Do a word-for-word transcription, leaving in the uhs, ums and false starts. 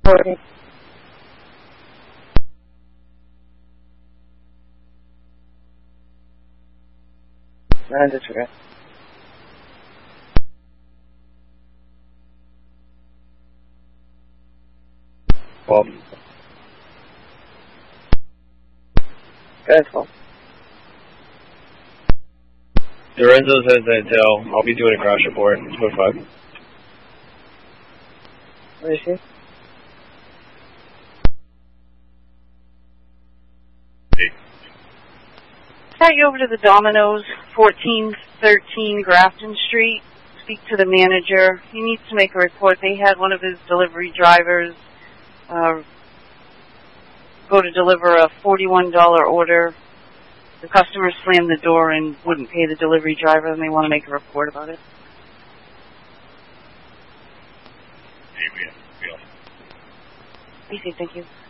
reporting. Nine disregard. twelve. Go ahead, twelve. Lorenzo says that uh, I'll be doing a crash report. It's five. Where is he? Eight. Sent you over to the Domino's, fourteen thirteen Grafton Street. Speak to the manager. He needs to make a report. They had one of his delivery drivers uh, go to deliver a forty-one dollar order. The customer slammed the door and wouldn't pay the delivery driver, and they want to make a report about it. Yeah, yeah, yeah. Easy, thank you.